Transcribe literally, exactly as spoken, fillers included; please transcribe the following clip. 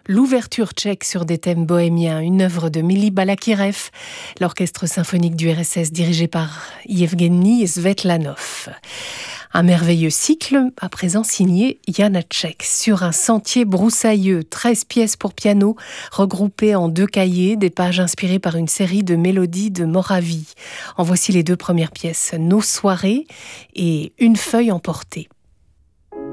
l'ouverture tchèque sur des thèmes bohémiens, une œuvre de Mili Balakirev, l'orchestre symphonique du R S S dirigé par Yevgeny Svetlanov. Un merveilleux cycle, à présent signé Janáček, sur un sentier broussailleux, treize pièces pour piano, regroupées en deux cahiers, des pages inspirées par une série de mélodies de Moravie. En voici les deux premières pièces, Nos soirées et Une feuille emportée.